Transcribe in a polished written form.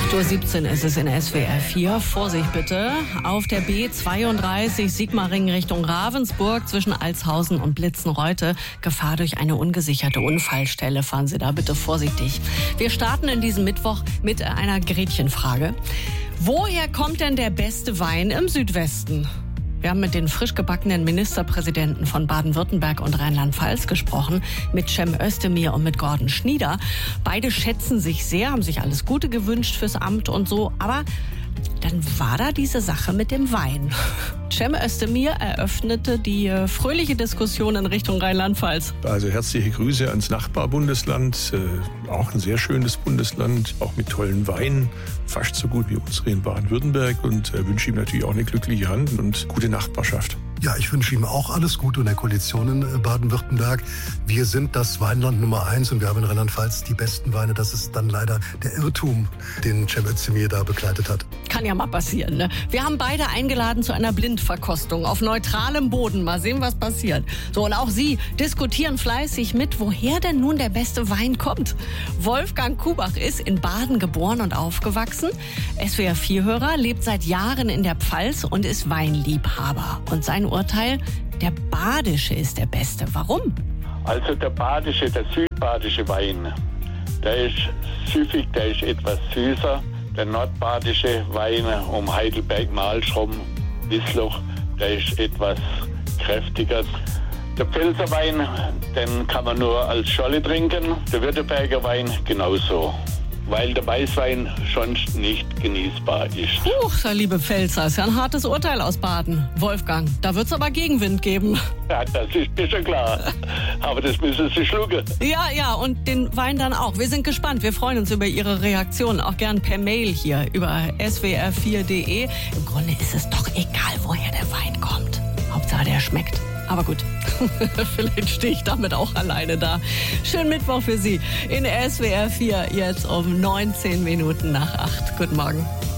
8:17 Uhr ist es in SWR 4. Vorsicht bitte. Auf der B32 Sigmaringen Richtung Ravensburg zwischen Altshausen und Blitzenreute. Gefahr durch eine ungesicherte Unfallstelle. Fahren Sie da bitte vorsichtig. Wir starten in diesem Mittwoch mit einer Gretchenfrage. Woher kommt denn der beste Wein im Südwesten? Wir haben mit den frisch gebackenen Ministerpräsidenten von Baden-Württemberg und Rheinland-Pfalz gesprochen, mit Cem Özdemir und mit Gordon Schnieder. Beide schätzen sich sehr, haben sich alles Gute gewünscht fürs Amt und so, aber dann war da diese Sache mit dem Wein. Cem Özdemir eröffnete die fröhliche Diskussion in Richtung Rheinland-Pfalz. Also herzliche Grüße ans Nachbarbundesland, auch ein sehr schönes Bundesland, auch mit tollen Weinen, fast so gut wie unsere in Baden-Württemberg, und wünsche ihm natürlich auch eine glückliche Hand und gute Nachbarschaft. Ja, ich wünsche ihm auch alles Gute in der Koalition in Baden-Württemberg. Wir sind das Weinland Nummer 1 und wir haben in Rheinland-Pfalz die besten Weine. Das ist dann leider der Irrtum, den Cem Özdemir da begleitet hat. Kann ja mal passieren, ne? Wir haben beide eingeladen zu einer Blindverkostung auf neutralem Boden. Mal sehen, was passiert. So, und auch Sie diskutieren fleißig mit, woher denn nun der beste Wein kommt. Wolfgang Kubach ist in Baden geboren und aufgewachsen. SWR 4-Hörer, lebt seit Jahren in der Pfalz und ist Weinliebhaber. Und sein Urteil, der badische ist der beste. Warum? Also der südbadische Wein, der ist süffig, der ist etwas süßer. Der nordbadische Wein um Heidelberg-Malsch rum, Wiesloch, der ist etwas kräftiger. Der Pfälzer Wein, den kann man nur als Scholle trinken. Der Württemberger Wein genauso, weil der Weißwein sonst nicht genießbar ist. Huch, liebe Pfälzer, ist ja ein hartes Urteil aus Baden. Wolfgang, da wird's aber Gegenwind geben. Ja, das ist mir schon klar. Aber das müssen Sie schlucken. Ja, und den Wein dann auch. Wir sind gespannt. Wir freuen uns über Ihre Reaktionen. Auch gern per Mail hier über swr4.de. Im Grunde ist es doch egal, woher der Wein kommt. Hauptsache, der schmeckt. Aber gut, vielleicht stehe ich damit auch alleine da. Schönen Mittwoch für Sie in SWR 4, jetzt um 19 Minuten nach 8. Guten Morgen.